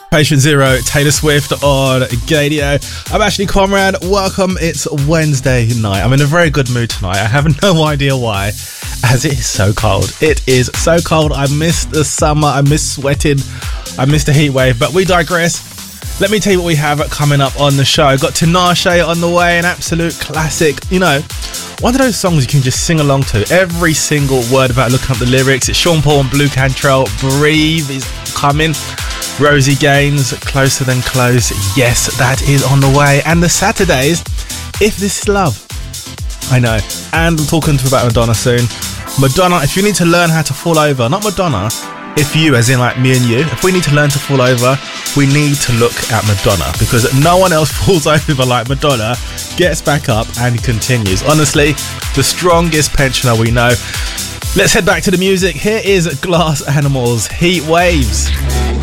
Patient Zero, Taylor Swift on Gadio. I'm Ashley Conrad. Welcome. It's Wednesday night. I'm in a very good mood tonight. I have no idea why, as it is so cold. It is so cold. I miss the summer. I miss sweating. I miss the heat wave. But we digress. Let me tell you what we have coming up on the show. Got Tinashe on the way, an absolute classic. You know, one of those songs you can just sing along to. Every single word without looking up the lyrics. It's Sean Paul and Blue Cantrell. Breathe is coming. Rosie Gaines, Closer Than Close. Yes, that is on the way. And the Saturdays, If This Is Love. I know. And I'm talking about Madonna soon. Madonna, if you need to learn how to fall over, not Madonna, if you, as in like me and you, if we need to learn to fall over, we need to look at Madonna, because no one else falls over like Madonna, gets back up and continues. Honestly, the strongest pensioner we know. Let's head back to the music. Here is Glass Animals, Heat Waves.